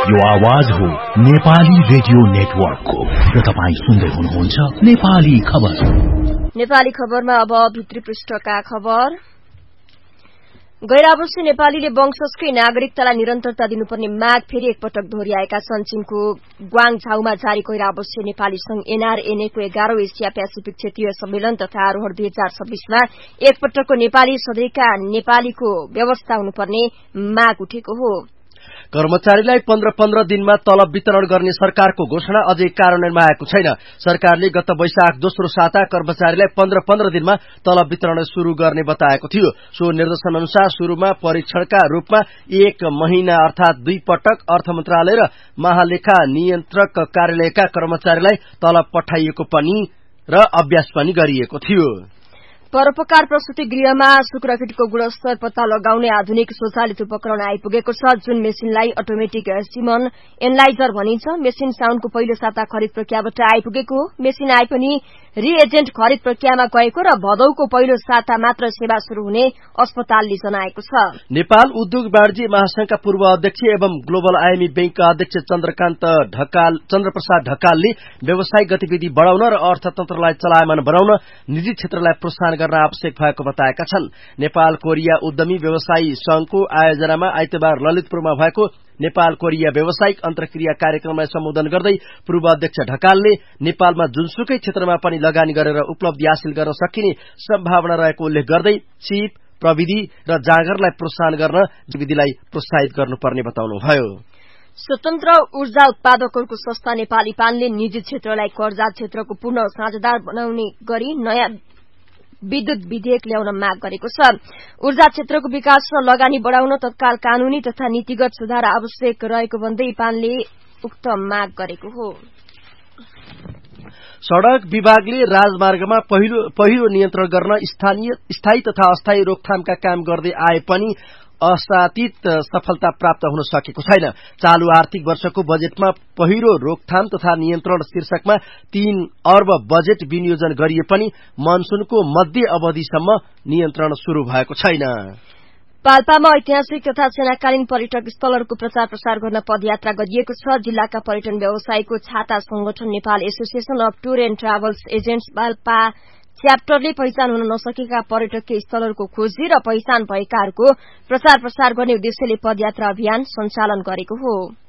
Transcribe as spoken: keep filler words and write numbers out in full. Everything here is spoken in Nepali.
यो आवाज हो नेपाली रेडियो नेटवर्कको र तपाईँ सुन्दै हुनुहुन्छ नेपाली खबर। नेपाली खबरमा अब भित्री पृष्ठका खबर। गैर-आवासीय नेपालीले वंशजकै नागरिकतालाई निरन्तरता दिनुपर्ने माग फेरि एकपटक दोहोर्याएका छन्। चीनको ग्वाङझाउमा जारी गैर-आवासीय नेपाली संघ एनआरएनए को एघारौं एसिया पेसिफिक क्षेत्रीय सम्मेलन तथा आरोहण दुई हजार छब्बीसमा एकपटकको नेपाली सधैँका नेपालीको व्यवस्था हुनुपर्ने माग उठेको हो। कर्मचारीलाई पन्ध्र पन्ध्र दिनमा तलब वितरण गर्ने सरकारको घोषणा अझै कार्यान्वयनमा आएको छैन। सरकारले गत वैशाख दोस्रो साता कर्मचारीलाई पन्ध्र पन्ध्र दिनमा तलब वितरण शुरू गर्ने बताएको थियो। सो निर्देशन अनुसार शुरूमा परीक्षणका रूपमा एक महिना अर्थात दुई पटक अर्थ मन्त्रालय र महालेखा नियन्त्रक कार्यालयका कर्मचारीलाई तलब पठाइएको पनि र अभ्यास पनि गरिएको थियो। परोपकार प्रसूति गृहमा शुक्रकिटको गुणस्तर पत्ता लगाउने आधुनिक स्वचालित उपकरण आइपुगेको छ, जुन मेसिनलाई अटोमेटिक सिमन एनालाइजर भनिन्छ। मेसिन साउनको पहिलो साता खरिद प्रक्रियाबाट आइपुगेको हो। मेसिन आए पनि रिएजेन्ट खरिद प्रक्रियामा गएको र भदौको पहिलो साता मात्र सेवा शुरू हुने अस्पतालले जनाएको छ। नेपाल उद्योग वाणिज्य महासंघका पूर्व अध्यक्ष एवं ग्लोबल आइएमएफ बैंकका अध्यक्ष चन्द्रकान्त ढकाल चन्द्रप्रसाद ढकालले व्यावसायिक गतिविधि बढ़ाउन र अर्थतन्त्रलाई चलायमान बनाउन निजी क्षेत्रलाई प्रोत्साहन गर्न आवश्यक भएको बताएका छन्। नेपाल कोरिया उद्यमी व्यवसायी संघको आयोजनामा आइतबार ललितपुरमा भएको नेपाल कोरिया व्यावसायिक अन्तर्क्रिया कार्यक्रमलाई सम्बोधन गर्दै पूर्व अध्यक्ष ढकालले नेपालमा जुनसुकै क्षेत्रमा पनि लगानी गरेर उपलब्धि हासिल गर्न सकिने सम्भावना रहेको उल्लेख गर्दै चिप प्रविधि र जाँगरलाई प्रोत्साहन गर्न गतिविधिलाई प्रोत्साहित गर्नुपर्ने बताउनुभयो। स्वतन्त्र ऊर्जा उत्पादकहरूको संस्था नेपाली पानले निजी क्षेत्रलाई कर्जा क्षेत्रको पूर्ण साझेदार बनाउने गरी नयाँ विद्युत विधेयक ल्याउन माग गरेको छ। ऊर्जा क्षेत्रको विकास र लगानी बढ़ाउन तत्काल कानूनी तथा नीतिगत सुधार आवश्यक रहेको भन्दै पानले उक्त माग गरेको हो। सड़क विभागले राजमार्गमा पहिलो पहिरो नियन्त्रण गर्न स्थानीय स्थायी तथा अस्थायी रोकथामका काम गर्दै आए पनि असातीत सफलता प्राप्त हुन सकेको छैन। चालू आर्थिक वर्षको बजेटमा पहिरो रोकथाम तथा नियन्त्रण शीर्षकमा तीन अर्ब बजेट विनियोजन गरिए पनि मनसूनको मध्य अवधिसम्म नियन्त्रण शुरू भएको छैन। पाल्पामा ऐतिहासिक तथा सेनाकालीन पर्यटक स्थलहरूको प्रचार प्रसार गर्न पदयात्रा गरिएको छ। जिल्लाका पर्यटन व्यवसायीको छाता संगठन Nepal association of tour and travels agents Palpa च्याप्टरले पहिचान हुन नसकेका पर्यटकीय स्थलहरूको खोजी र पहिचान भएकाहरूको प्रचार प्रसार गर्ने उद्देश्यले पदयात्रा अभियान सञ्चालन गरेको हो।